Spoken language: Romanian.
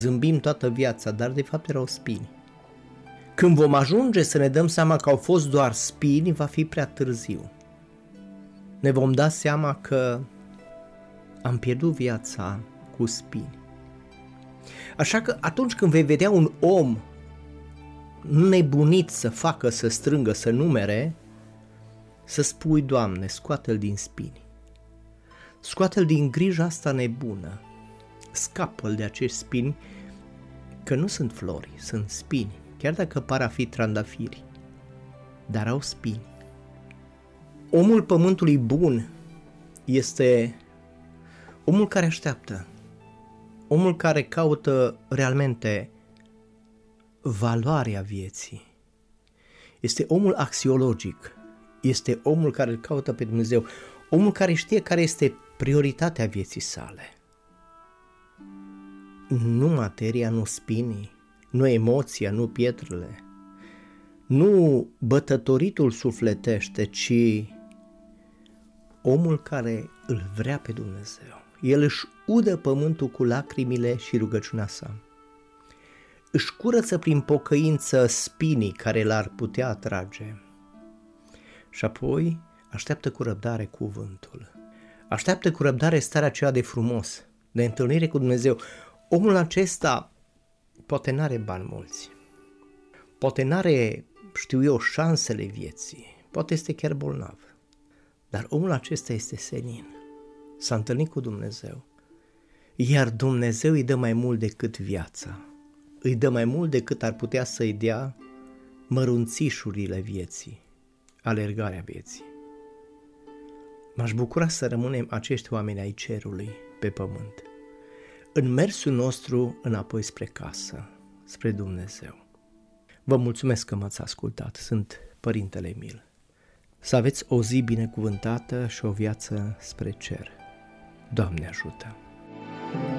Zâmbim toată viața, dar de fapt erau spini. Când vom ajunge să ne dăm seama că au fost doar spini, va fi prea târziu. Ne vom da seama că am pierdut viața cu spini. Așa că atunci când vei vedea un om nebunit să facă, să strângă, să numere, să spui: Doamne, scoate-l din spini. Scoate-l din grija asta nebună. Scapă-l de acești spini, că nu sunt flori, sunt spini. Chiar dacă par a fi trandafiri, dar au spini. Omul pământului bun este omul care așteaptă, omul care caută realmente valoarea vieții. Este omul axiologic, este omul care îl caută pe Dumnezeu, omul care știe care este prioritatea vieții sale. Nu materia, nu spinii, nu emoția, nu pietrele, nu bătătoritul sufletește, ci omul care îl vrea pe Dumnezeu. El își udă pământul cu lacrimile și rugăciunea sa. Își curăță prin pocăință spinii care l-ar putea atrage. Și apoi așteaptă cu răbdare cuvântul. Așteaptă cu răbdare starea aceea de frumos, de întâlnire cu Dumnezeu. Omul acesta poate n-are bani mulți, poate n-are, șansele vieții, poate este chiar bolnav, dar omul acesta este senin, s-a întâlnit cu Dumnezeu, iar Dumnezeu îi dă mai mult decât viața, îi dă mai mult decât ar putea să-i dea mărunțișurile vieții, alergarea vieții. M-aș bucura să rămânem acești oameni ai cerului pe pământ, în mersul nostru înapoi spre casă, spre Dumnezeu. Vă mulțumesc că m-ați ascultat, sunt Părintele Emil. Să aveți o zi binecuvântată și o viață spre cer. Doamne ajută!